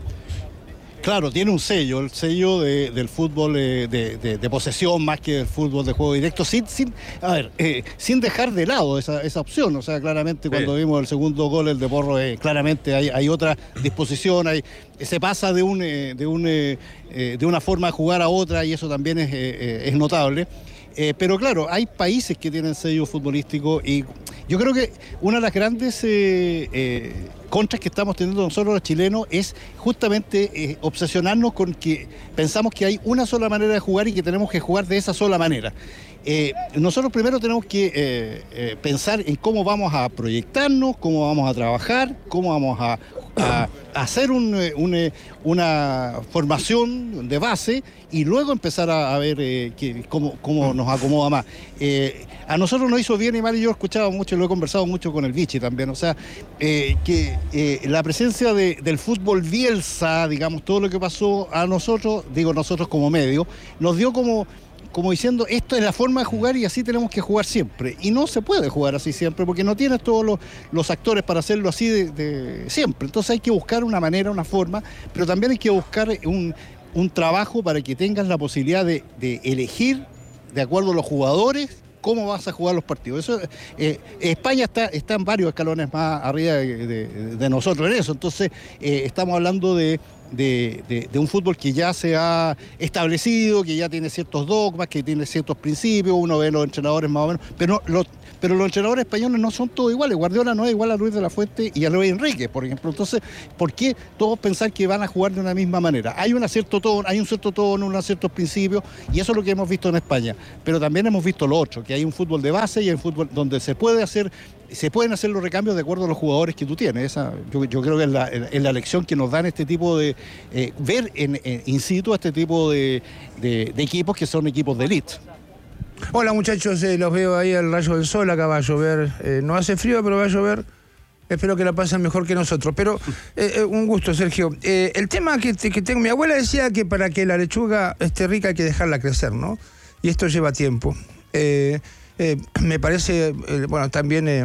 Claro, tiene un sello, el sello de, del fútbol eh, de, de, de posesión más que del fútbol de juego directo, sin, sin, a ver, eh, sin dejar de lado esa, esa opción. O sea, claramente cuando sí. vimos el segundo gol, el de Porro, eh, claramente hay, hay otra disposición, hay, se pasa de, un, eh, de, un, eh, de una forma de jugar a otra, y eso también es, eh, es notable. Eh, pero claro, hay países que tienen sello futbolístico, y yo creo que una de las grandes eh, eh, contras que estamos teniendo nosotros los chilenos es justamente eh, obsesionarnos con que pensamos que hay una sola manera de jugar y que tenemos que jugar de esa sola manera. Eh, nosotros primero tenemos que eh, eh, pensar en cómo vamos a proyectarnos, cómo vamos a trabajar, cómo vamos a, a, a hacer un, un, una formación de base, y luego empezar a, a ver eh, que, cómo, cómo nos acomoda más. Eh, a nosotros nos hizo bien y mal, y yo he escuchado mucho, lo he conversado mucho con el Vichy también, o sea, eh, que eh, la presencia de, del fútbol Bielsa, digamos, todo lo que pasó a nosotros, digo nosotros como medio, nos dio como... como diciendo, esto es la forma de jugar y así tenemos que jugar siempre. Y no se puede jugar así siempre, porque no tienes todos los, los actores para hacerlo así de, de siempre. Entonces hay que buscar una manera, una forma, pero también hay que buscar un, un trabajo para que tengas la posibilidad de, de elegir, de acuerdo a los jugadores, cómo vas a jugar los partidos. Eso, eh, España está, está en varios escalones más arriba de, de, de nosotros en eso. Entonces eh, estamos hablando de... De, de, de un fútbol que ya se ha establecido, que ya tiene ciertos dogmas, que tiene ciertos principios, uno ve los entrenadores más o menos, pero, no, los, pero los entrenadores españoles no son todos iguales. Guardiola no es igual a Luis de la Fuente y a Luis Enrique, por ejemplo. Entonces, ¿por qué todos pensar que van a jugar de una misma manera? Hay, una cierto tono, hay un cierto tono, unos ciertos principios, y eso es lo que hemos visto en España. Pero también hemos visto lo otro, que hay un fútbol de base y hay un fútbol donde se puede hacer... se pueden hacer los recambios de acuerdo a los jugadores que tú tienes. Esa, yo, yo creo que es la, es la lección que nos dan este tipo de... Eh, ver en, en in situ a este tipo de, de, de equipos que son equipos de elite. Hola muchachos, eh, los veo ahí al rayo del sol, acá va a llover. Eh, no hace frío, pero va a llover. Espero que la pasen mejor que nosotros. Pero eh, eh, un gusto, Sergio. Eh, el tema que, que tengo... Mi abuela decía que para que la lechuga esté rica hay que dejarla crecer, ¿no? Y esto lleva tiempo. Eh, Eh, me parece, eh, bueno, también eh,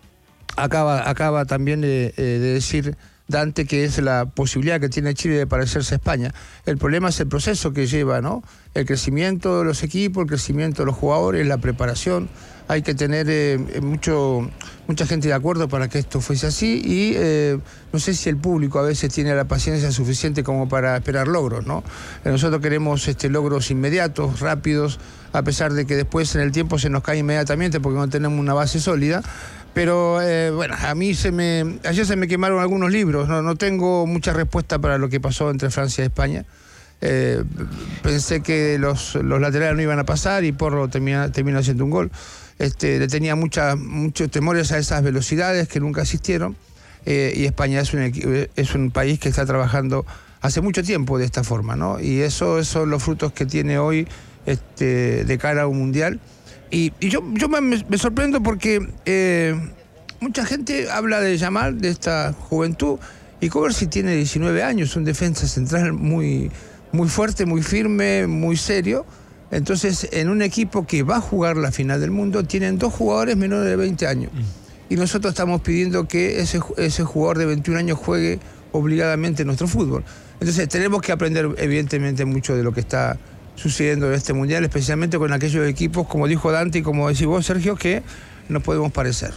acaba, acaba también eh, eh, de decir Dante que es la posibilidad que tiene Chile de parecerse a España. El problema es el proceso que lleva, ¿no? El crecimiento de los equipos, el crecimiento de los jugadores, la preparación. Hay que tener eh, mucho, mucha gente de acuerdo para que esto fuese así, y eh, no sé si el público a veces tiene la paciencia suficiente como para esperar logros, ¿no? Nosotros queremos este, logros inmediatos, rápidos, a pesar de que después en el tiempo se nos cae inmediatamente porque no tenemos una base sólida, Pero eh, bueno, a mí se me ayer se me quemaron algunos libros, no, no tengo mucha respuesta para lo que pasó entre Francia y España. Eh, pensé que los, los laterales no iban a pasar y Porro termina, termina haciendo un gol. Este, le tenía mucha, muchos temores a esas velocidades que nunca existieron. Eh, y España es un, es un país que está trabajando hace mucho tiempo de esta forma, ¿no? Y eso, esos son los frutos que tiene hoy este, de cara a un mundial. Y, y yo, yo me, me sorprendo porque eh, mucha gente habla de Yamal, de esta juventud, y Kovacic tiene diecinueve años, un defensa central muy, muy fuerte, muy firme, muy serio. Entonces, en un equipo que va a jugar la final del mundo, tienen dos jugadores menores de veinte años. Y nosotros estamos pidiendo que ese, ese jugador de veintiún años juegue obligadamente nuestro fútbol. Entonces, tenemos que aprender, evidentemente, mucho de lo que está sucediendo en este mundial, especialmente con aquellos equipos, como dijo Dante y como decís vos, Sergio, que nos podemos parecer.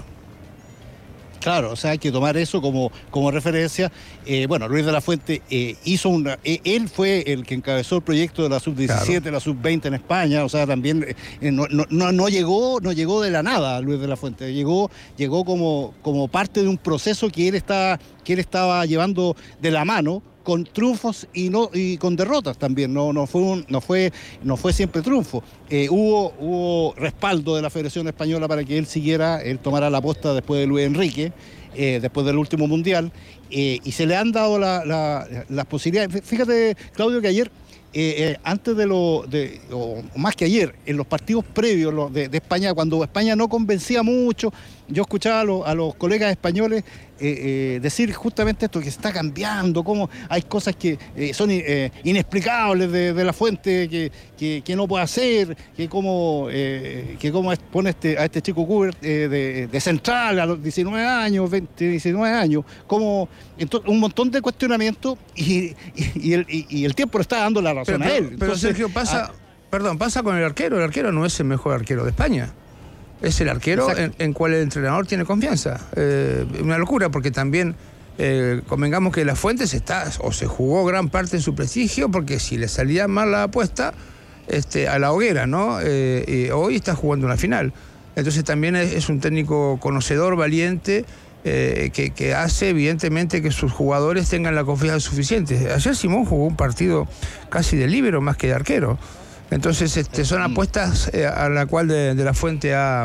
Claro, o sea, hay que tomar eso como, como referencia. Eh, bueno, Luis de la Fuente eh, hizo una... Eh, él fue el que encabezó el proyecto de la sub diecisiete, claro, la sub veinte en España, o sea, también eh, no, no, no, no, llegó, no llegó de la nada Luis de la Fuente, llegó, llegó como, como parte de un proceso que él, está, que él estaba llevando de la mano, con triunfos y no y con derrotas también, no, no, fue, un, no, fue, no fue siempre triunfo. Eh, hubo, hubo respaldo de la Federación Española para que él siguiera, él tomara la posta después de Luis Enrique, eh, después del último Mundial, eh, y se le han dado la, la, las posibilidades. Fíjate, Claudio, que ayer, eh, eh, antes de lo, de, o más que ayer, en los partidos previos los de, de España, cuando España no convencía mucho, yo escuchaba a, lo, a los colegas españoles eh, eh, decir justamente esto, que se está cambiando, cómo hay cosas que eh, son eh, inexplicables de, de la Fuente, que, que, que no puede hacer, que cómo, eh, que cómo pone este, a este chico Kubert eh, de, de central a los diecinueve años, veinte, diecinueve años, como entonces, un montón de cuestionamientos y, y, y, el, y, y el tiempo le está dando la razón pero, a él. Pero, pero Sergio, pasa, a, perdón, pasa con el arquero, el arquero no es el mejor arquero de España. Es el arquero en, en cual el entrenador tiene confianza. Eh, una locura, porque también eh, convengamos que La Fuente se está, o se jugó gran parte de su prestigio, porque si le salía mal la apuesta, este, a la hoguera, ¿no? Eh, y hoy está jugando una final. Entonces también es, es un técnico conocedor, valiente, eh, que, que hace evidentemente que sus jugadores tengan la confianza suficiente. Ayer Simón jugó un partido casi de líbero más que de arquero. Entonces este, son apuestas eh, a la cual de, de La Fuente ha,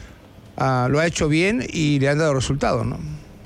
ha, lo ha hecho bien y le han dado resultados, ¿no?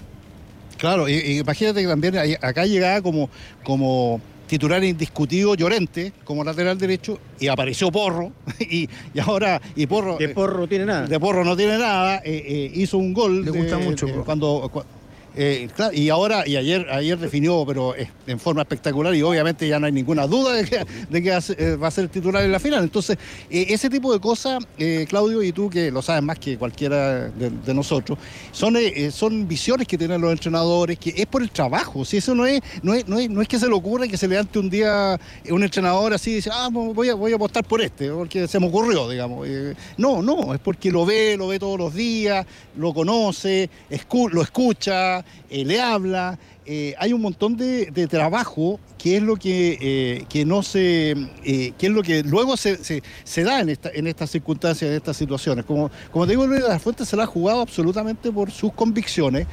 Claro, y, y imagínate que también acá llegaba como, como titular indiscutido Llorente, como lateral derecho, y apareció Porro, y, y ahora, y Porro... De Porro no tiene nada. De Porro no tiene nada, eh, eh, hizo un gol. Le de, gusta mucho. De, cuando... cuando Eh, claro, y ahora, y ayer, ayer definió, pero eh, en forma espectacular, y obviamente ya no hay ninguna duda de que, de que eh, va a ser titular en la final. Entonces, eh, ese tipo de cosas, eh, Claudio, y tú que lo sabes más que cualquiera de, de nosotros, son, eh, son visiones que tienen los entrenadores, que es por el trabajo. Si eso no es, no es, no es, no es que se le ocurra que se levante un día un entrenador así y dice, ah, voy a, voy a apostar por este, porque se me ocurrió, digamos. Eh, no, no, es porque lo ve, lo ve todos los días, lo conoce, escu lo escucha. Eh, le habla, eh, hay un montón de, de trabajo que es lo que, eh, que no se, eh, que es lo que luego se, se, se da en, esta, en estas circunstancias, en estas situaciones. Como, como te digo, Luis de la Fuente se la ha jugado absolutamente por sus convicciones.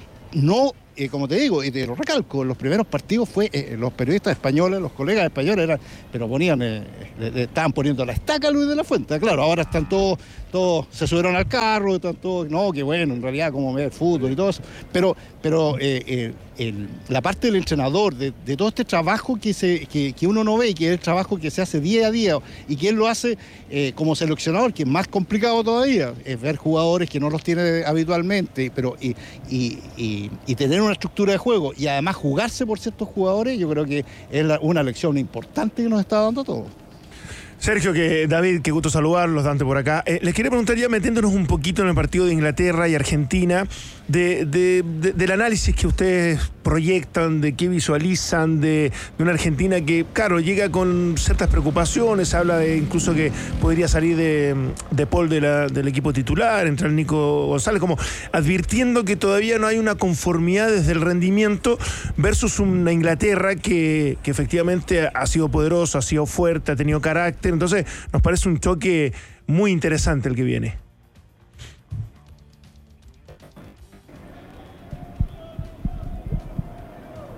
No, eh, como te digo, y te lo recalco, en los primeros partidos fue, eh, los periodistas españoles, los colegas españoles eran, pero ponían, eh, le, le estaban poniendo la estaca a Luis de la Fuente. Claro, ahora están todos, todos se subieron al carro, están todos, no, que bueno, en realidad como ve el fútbol y todo eso. Pero, pero eh, eh, el, la parte del entrenador, de, de todo este trabajo que, se, que, que uno no ve, que es el trabajo que se hace día a día, y que él lo hace eh, como seleccionador, que es más complicado todavía, es ver jugadores que no los tiene habitualmente, pero y, y, y, y tener una estructura de juego y además jugarse por ciertos jugadores, yo creo que es la, una lección importante que nos está dando a todos. Sergio, que David, qué gusto saludarlos, Dante por acá. Eh, les quería preguntar, ya metiéndonos un poquito en el partido de Inglaterra y Argentina, de, de, de, del análisis que ustedes proyectan, de qué visualizan de, de una Argentina que, claro, llega con ciertas preocupaciones, habla de incluso que podría salir de, de Paul de la, del equipo titular, entrar Nico González, como advirtiendo que todavía no hay una conformidad desde el rendimiento versus una Inglaterra que, que efectivamente ha sido poderosa, ha sido fuerte, ha tenido carácter. Entonces nos parece un choque muy interesante el que viene.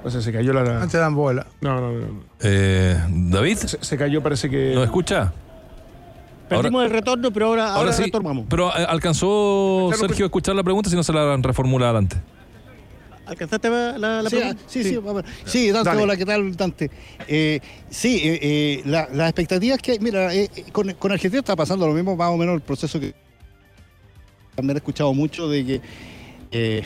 O sea, se cayó la... No te dan bola. No, no, no. Eh, David, Se, se cayó, parece que... ¿nos escucha? Perdimos Ahora- el retorno, pero ahora, ahora, Ahora sí, retomamos. pero eh, ¿alcanzó Claro, Sergio a escuchar la pregunta? Si no se la reformula adelante. ¿Alcanzaste la, la, la Sí, pregunta? sí, sí, a ver. Sí, Dante, Dale. hola, ¿qué tal, Dante? Eh, sí, eh, eh, la- las expectativas que hay, mira, eh, eh, con, con Argentina está pasando lo mismo, más o menos el proceso que también he escuchado mucho de que, eh,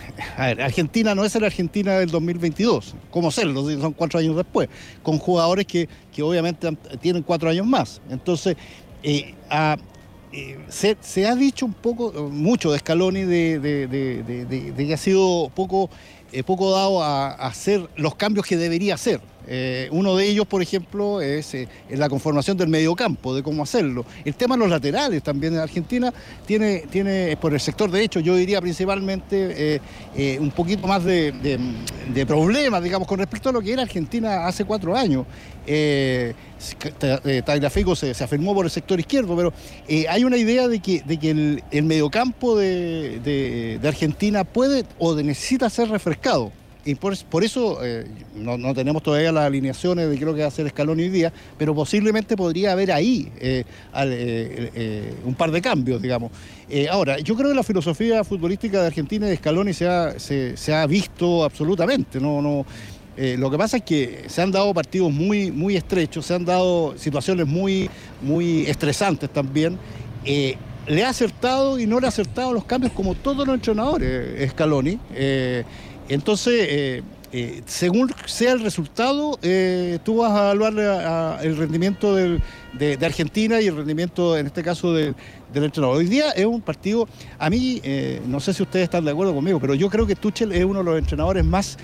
a ver, Argentina no es la Argentina del dos mil veintidós, como serlo, sí, son cuatro años después, con jugadores que, que obviamente han- tienen cuatro años más. Entonces, eh, a- eh, se, se ha dicho un poco, mucho de Scaloni, de, de- de- de- de- de que ha sido poco, eh, poco dado a, a hacer los cambios que debería hacer. Eh, uno de ellos, por ejemplo, es eh, la conformación del mediocampo, de cómo hacerlo. El tema de los laterales también en Argentina tiene, tiene por el sector derecho, yo diría principalmente eh, eh, un poquito más de, de- de problemas, digamos, con respecto a lo que era Argentina hace cuatro años. Eh, eh, Tagliafico se, se afirmó por el sector izquierdo, pero eh, hay una idea de que, de que el, el mediocampo de, de- de Argentina puede o de- necesita ser refrescado. Y por, por eso eh, no, no tenemos todavía las alineaciones de qué es lo que va a hacer Scaloni hoy día, pero posiblemente podría haber ahí eh, al, eh, eh, un par de cambios, digamos. Eh, ahora, yo creo que la filosofía futbolística de Argentina y de Scaloni se ha, se, se ha visto absolutamente. No, no, eh, lo que pasa es que se han dado partidos muy, muy estrechos, se han dado situaciones muy, muy estresantes también. Eh, le ha acertado y no le ha acertado los cambios como todos los entrenadores, Scaloni. Eh, Entonces, eh, eh, según sea el resultado, eh, tú vas a evaluar a- a el rendimiento del- de, de Argentina y el rendimiento, en este caso, de- del entrenador. Hoy día es un partido, a mí, eh, no sé si ustedes están de acuerdo conmigo, pero yo creo que Tuchel es uno de los entrenadores más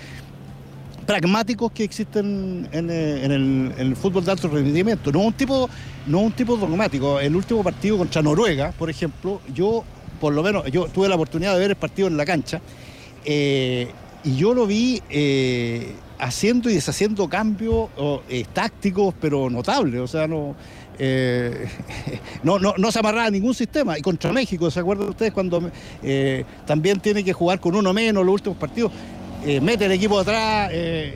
pragmáticos que existen en, eh, en el, en el fútbol de alto rendimiento. No un tipo, no un tipo dogmático. El último partido contra Noruega, por ejemplo, yo, por lo menos, yo tuve la oportunidad de ver el partido en la cancha. Eh, Y yo lo vi eh, haciendo y deshaciendo cambios oh, eh, tácticos, pero notables. O sea, no, eh, no, no, no se amarraba a ningún sistema. Y contra México, ¿se acuerdan ustedes cuando eh, también tiene que jugar con uno menos los últimos partidos? Eh, mete el equipo atrás,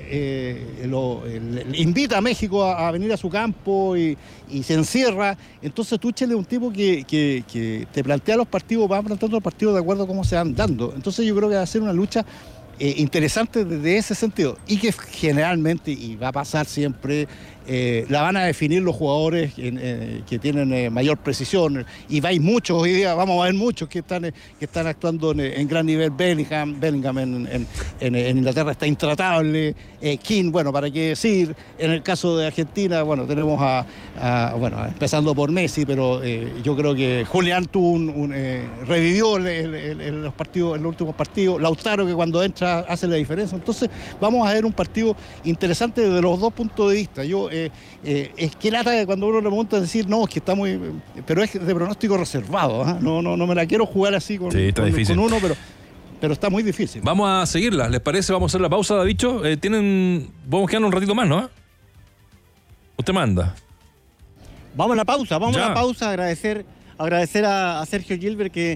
eh, eh, lo, el, invita a México a, a venir a su campo y, y se encierra. Entonces Tuchel es un tipo que, que, que te plantea los partidos, va planteando los partidos de acuerdo a cómo se van dando. Entonces yo creo que va a ser una lucha Eh, interesante desde ese sentido y que generalmente, y va a pasar siempre, eh, la van a definir los jugadores en, eh, que tienen eh, mayor precisión, y vais muchos hoy día, vamos a ver muchos que están, eh, que están actuando en, en gran nivel. Bellingham, Bellingham en, en, en, en Inglaterra está intratable, eh, King, bueno, para qué decir. En el caso de Argentina, bueno, tenemos a, a bueno, empezando por Messi, pero eh, yo creo que Julián tuvo un, un, eh, revivió el, el, el, el, los partidos, en los últimos partidos. Lautaro, que cuando entra hace la diferencia. Entonces vamos a ver un partido interesante desde los dos puntos de vista. Yo eh, eh, es que lata que cuando uno le pregunta decir no, es que está muy, pero es de pronóstico reservado, ¿eh? no, no, no me la quiero jugar así con, Sí, está con, difícil. con uno, pero pero está muy difícil. Vamos a seguirla, ¿les parece? Vamos a hacer la pausa, Davicho. Eh, tienen, vamos quedando un ratito más, ¿no? Usted manda. Vamos a la pausa, vamos Ya. a la pausa, agradecer, agradecer a, a Sergio Gilbert que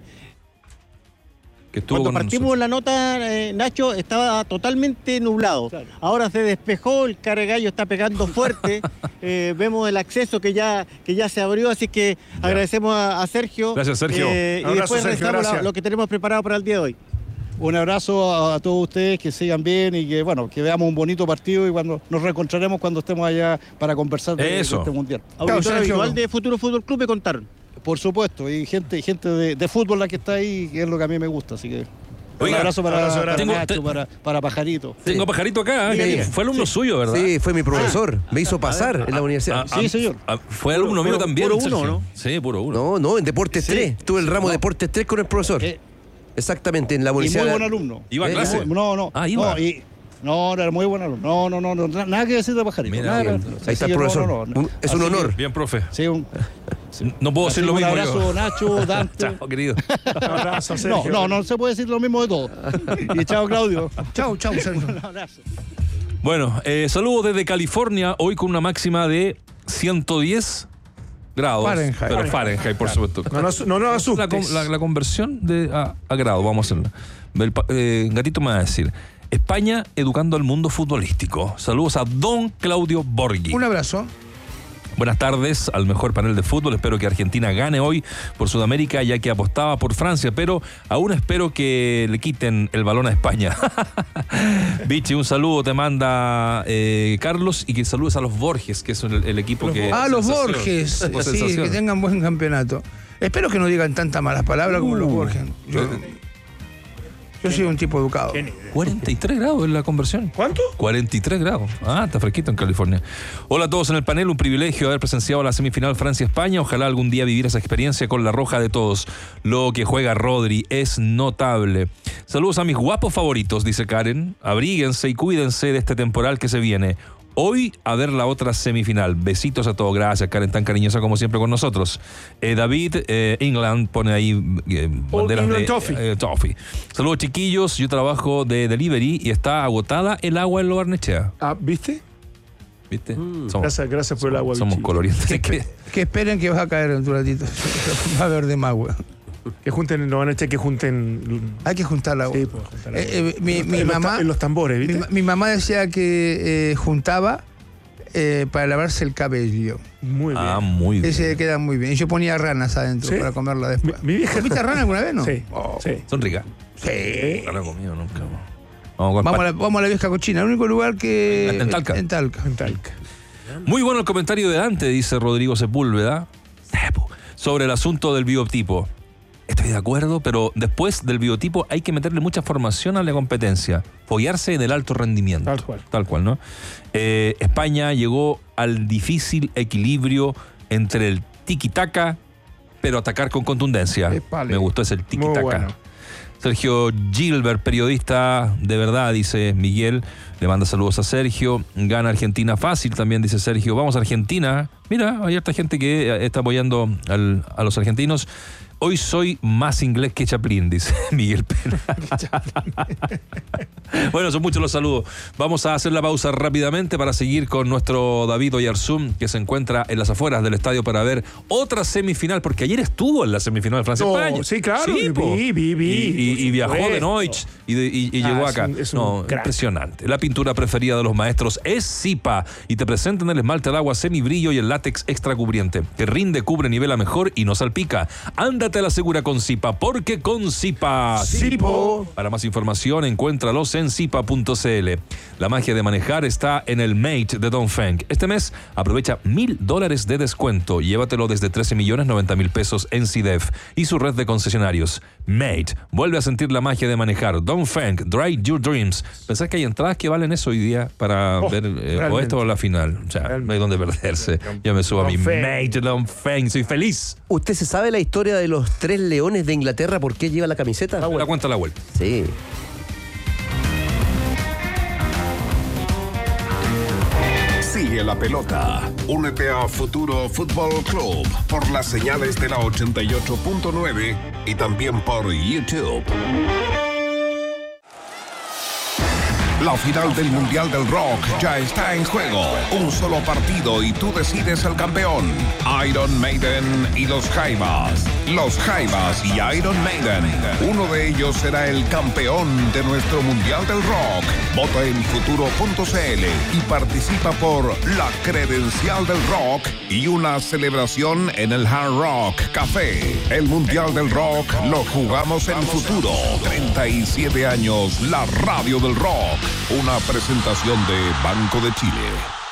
Que estuvo cuando con partimos nosotros. la nota, eh, Nacho, estaba totalmente nublado. Claro. Ahora se despejó, el cargallo está pegando fuerte. eh, vemos el acceso que ya, que ya se abrió, así que agradecemos a, a Sergio. Gracias, Sergio. eh, y Abrazo, después Sergio, revisamos la- gracias. lo que tenemos preparado para el día de hoy. Un abrazo a, a todos ustedes, que sigan bien y que bueno, que veamos un bonito partido, y cuando nos reencontraremos cuando estemos allá para conversar de, de Eso. este mundial. Auditor Sergio. habitual de Futuro Fútbol Club me contaron. Por supuesto, y gente, gente de, de fútbol la que está ahí, que es lo que a mí me gusta, así que Oiga, un abrazo para, abrazo, para tengo- Nacho, te- para, para Pajarito. Tengo a Pajarito acá, Diga, que diga. fue alumno suyo, ¿verdad? Sí, fue mi profesor. Me hizo pasar en la universidad. Ah, Sí, ah, señor. ah, fue alumno mío puro- también. puro uno, Sergio. ¿no? Sí, puro uno. No, no, en Deportes Sí. tres. Tuve el ramo No. Deportes tres con el profesor. Eh, Exactamente, en la y muy universidad. buen alumno. ¿Iba a Eh, clase? No, no. Ah, iba. No, y- no, era muy buen alumno. No, no, no, no, na- nada que decir de Pajarito. Mira, nada, bien. nada. Ahí Así está el que no, profesor. no, no. Un- es un Así que- honor. Bien, profe. Sí, un, No puedo así decir lo que un mismo abrazo, yo. Nacho, Dante. Chao, querido. Un abrazo, No, Sergio. no, no se puede decir lo mismo de todo. Y chao, Claudio. Chau, chau, Sergio. Un abrazo. Bueno, eh, saludos desde California, hoy con una máxima de ciento diez grados. Fahrenheit. Pero Fahrenheit, por supuesto. No, no, no nos la, asustes. con- la- la conversión de, a, a grado, vamos a hacerla. El pa- eh, Gatito me va a decir. España educando al mundo futbolístico. Saludos a don Claudio Borghi. Un abrazo. Buenas tardes al mejor panel de fútbol. Espero que Argentina gane hoy por Sudamérica, ya que apostaba por Francia, pero aún espero que le quiten el balón a España. Vichy, un saludo te manda eh, Carlos, y que saludes a los Borges, que es el, el equipo los que... Ah, los Borges. Los sí, que tengan buen campeonato. Espero que no digan tantas malas palabras uh, como los Borges. Yo, yo soy un tipo educado. cuarenta y tres grados en la conversión. ¿Cuánto? cuarenta y tres grados. Ah, está fresquito en California. Hola a todos en el panel. Un privilegio haber presenciado la semifinal Francia-España. Ojalá algún día vivir esa experiencia con la roja de todos. Lo que juega Rodri es notable. Saludos a mis guapos favoritos, dice Karen. Abríguense y cuídense de este temporal que se viene. Hoy a ver la otra semifinal. Besitos a todos. Gracias, Karen, tan cariñosa como siempre con nosotros. Eh, David eh, England pone ahí eh, banderas England de Toffee. Eh, toffee. Saludos, chiquillos. Yo trabajo de delivery y está agotada el agua en Lo Barnechea. Ah, ¿viste? ¿Viste? Mm, somos, gracias, gracias por el agua. Somos colorientes. Que, que, que esperen que vas a caer en un ratito. Va a haber de más agua. Que junten, no van a echar que junten. Hay que juntar la agua. Sí, pues, juntar la agua. Eh, eh, mi, mi en, mamá, los, en los tambores, ¿viste? Mi, mi mamá decía que eh, juntaba eh, para lavarse el cabello. Muy bien. Ah, muy bien. Ese queda muy bien. Y yo ponía ranas adentro ¿Sí? para comerla después. Mi, mi vieja. ¿Comiste rana alguna vez, no? Sí, Oh. sí. Son ricas. Sí. No la he comido nunca. Vamos, Vamos a, la, vamos a la vieja cochina. El único lugar que... En Talca. En Talca. En Talca. Muy bueno el comentario de Dante, dice Rodrigo Sepúlveda, sobre el asunto del biotipo. Estoy de acuerdo, pero después del biotipo hay que meterle mucha formación a la competencia. Follarse en el alto rendimiento. Tal cual. Tal cual, ¿no? Eh, España llegó al difícil equilibrio entre el tiki-taka, pero atacar con contundencia. Epale. Me gustó ese el tiki-taka. Muy bueno. Sergio Gilbert, periodista de verdad, dice Miguel. Le manda saludos a Sergio. Gana Argentina fácil, también dice Sergio. Vamos a Argentina. Mira, hay harta gente que está apoyando al, a los argentinos. Hoy soy más inglés que Chaplin, dice Miguel Pena. Bueno, son muchos los saludos. Vamos a hacer la pausa rápidamente para seguir con nuestro David Oyarzún, que se encuentra en las afueras del estadio para ver otra semifinal, porque ayer estuvo en la semifinal de Francia-España. No, sí, claro, Sí, po. vi, vi, vi, Y, y- y por viajó de supuesto. Noich y, de- y- y Ah, llegó es acá. un- es un no, crack. impresionante. La pintura preferida de los maestros es Zipa y te presentan el esmalte al agua semibrillo y el látex extra cubriente, que rinde, cubre, nivela mejor y no salpica. Ándate a la segura con Zipa, porque con Zipa. Zipo. Para más información, encuéntralos en zipa punto c l. La magia de manejar está en el Mate de Dongfeng. Este mes aprovecha mil dólares de descuento. Llévatelo desde trece millones noventa mil pesos en C I D E F y su red de concesionarios. Mate, vuelve a sentir la magia de manejar. Dongfeng, Drive Your Dreams. ¿Pensás que hay entradas que valen eso hoy día para Oh, ver eh, o realmente. esto o la final? O sea, no hay donde perderse. Yo me subo a mi Dongfeng. Mate Dongfeng. Soy feliz. ¿Usted se sabe la historia de los tres leones de Inglaterra? ¿Por qué lleva la camiseta? La cuenta la vuelta. Sí. Sigue la pelota. Únete a Futuro Fútbol Club por las señales de la ochenta y ocho punto nueve y también por YouTube. La final del Mundial del Rock ya está en juego. Un solo partido y tú decides el campeón. Iron Maiden y los Jaivas. Los Jaivas y Iron Maiden. Uno de ellos será el campeón de nuestro Mundial del Rock. Vota en futuro punto c l y participa por la credencial del rock y una celebración en el Hard Rock Café. El Mundial del Rock lo jugamos en futuro. treinta y siete años, la radio del rock. Una presentación de Banco de Chile.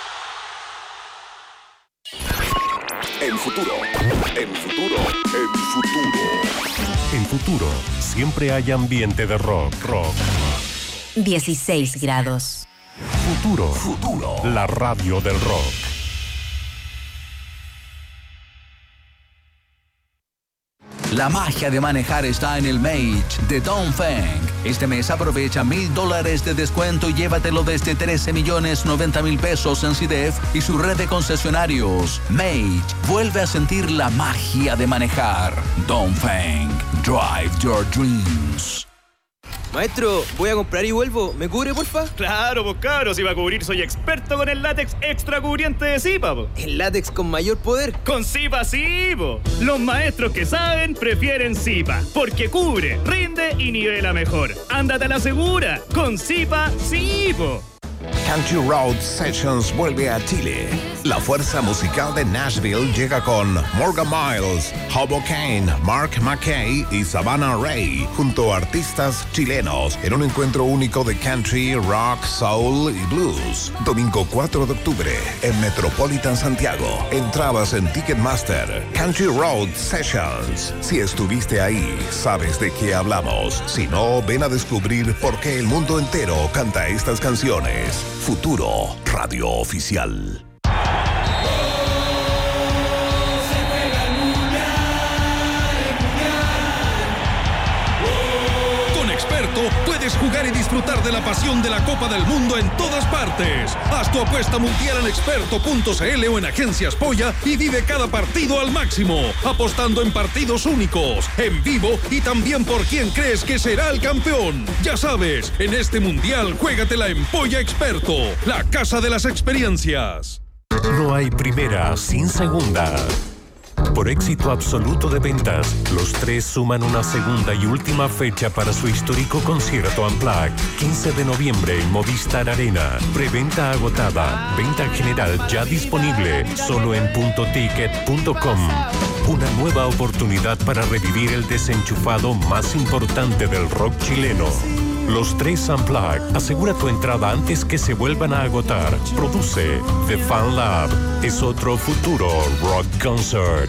En futuro, en futuro, en futuro. En futuro, siempre hay ambiente de rock, rock. dieciséis grados. Futuro, Futuro. la radio del rock. La magia de manejar está en el Mate de Dongfeng. Este mes aprovecha mil dólares de descuento y llévatelo desde trece millones noventa mil pesos en C I D E F y su red de concesionarios. Mate, vuelve a sentir la magia de manejar. Dongfeng, drive your dreams. Maestro, voy a comprar y vuelvo. ¿Me cubre, porfa? Claro, pues cabros, si va a cubrir soy experto con el látex extra cubriente de Zipa, po. ¿El látex con mayor poder? Con Zipa sí, po. Los maestros que saben prefieren Zipa, porque cubre, rinde y nivela mejor. Ándate a la segura, con Zipa sí, po. Country Road Sessions vuelve a Chile. La fuerza musical de Nashville llega con Morgan Miles, Hobo Kane, Mark McKay y Savannah Ray, junto a artistas chilenos, en un encuentro único de country, rock, soul y blues. Domingo cuatro de octubre, en Metropolitan Santiago. Entradas en Ticketmaster. Country Road Sessions. Si estuviste ahí, sabes de qué hablamos. Si no, ven a descubrir por qué el mundo entero canta estas canciones. Futuro Radio Oficial. Con Experto puedes jugar y disfrutar de la pasión de la Copa del Mundo en todas partes. Haz tu apuesta mundial en experto punto c l o en Agencias Polla y vive cada partido al máximo, apostando en partidos únicos, en vivo y también por quién crees que será el campeón. Ya sabes, en este mundial juégatela en Polla Experto, la casa de las experiencias. No hay primera sin segunda. Por éxito absoluto de ventas, los tres suman una segunda y última fecha para su histórico concierto Unplugged, quince de noviembre en Movistar Arena. Preventa agotada, venta general ya disponible, solo en punto ticket punto com. Una nueva oportunidad para revivir el desenchufado más importante del rock chileno. Los tres Unplugged. Asegura tu entrada antes que se vuelvan a agotar. Produce The Fan Lab. Es otro futuro rock concert.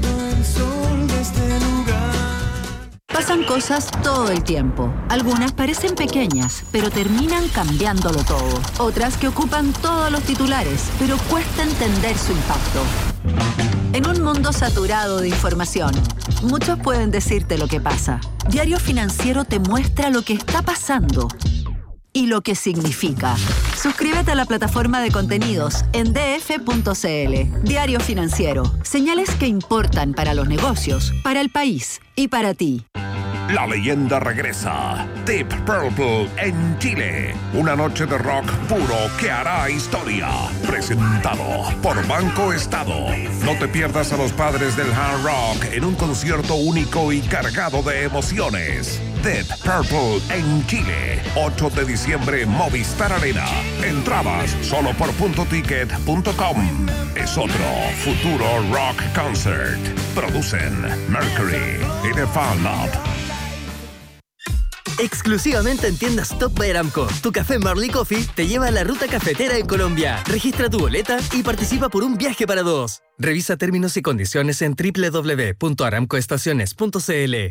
Pasan cosas todo el tiempo. Algunas parecen pequeñas, pero terminan cambiándolo todo. Otras que ocupan todos los titulares, pero cuesta entender su impacto. En un mundo saturado de información, muchos pueden decirte lo que pasa. Diario Financiero te muestra lo que está pasando y lo que significa. Suscríbete a la plataforma de contenidos en d f punto c l. Diario Financiero. Señales que importan para los negocios, para el país y para ti. La leyenda regresa. Deep Purple en Chile. Una noche de rock puro que hará historia. Presentado por Banco Estado. No te pierdas a los padres del hard rock en un concierto único y cargado de emociones. Deep Purple en Chile. ocho de diciembre, Movistar Arena. Entradas solo por punto ticket punto com. Es otro futuro rock concert. Producen Mercury y The Fan Lab. Exclusivamente en tiendas Top by Aramco, tu café Marley Coffee te lleva a la ruta cafetera en Colombia. Registra tu boleta y participa por un viaje para dos. Revisa términos y condiciones en doble u doble u doble u punto aramco estaciones punto c l.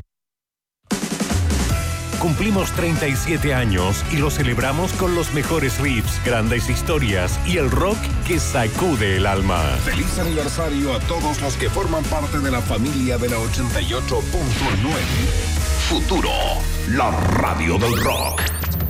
Cumplimos treinta y siete años y lo celebramos con los mejores riffs, grandes historias y el rock que sacude el alma. Feliz aniversario a todos los que forman parte de la familia de la ochenta y ocho punto nueve. Futuro, la radio del rock.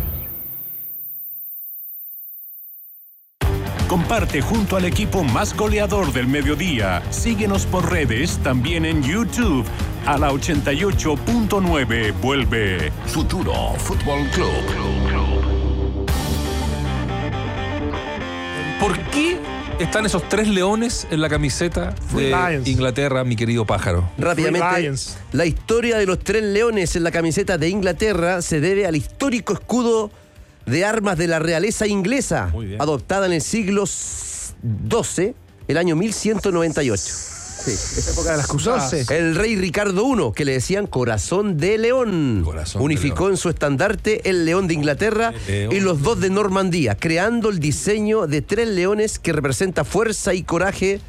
Comparte junto al equipo más goleador del mediodía. Síguenos por redes, también en YouTube. A la ochenta y ocho punto nueve vuelve Futuro Fútbol Club. ¿Por qué están esos tres leones en la camiseta de Lions. Inglaterra, mi querido pájaro? Rápidamente, la historia de los tres leones en la camiseta de Inglaterra se debe al histórico escudo de armas de la realeza inglesa, adoptada en el siglo doce, el año mil ciento noventa y ocho. Sí. Época de las cruzadas. El rey Ricardo segundo, que le decían Corazón de León, Corazón unificó de león. en su estandarte el león de Inglaterra león. y los dos de Normandía, creando el diseño de tres leones que representa fuerza y coraje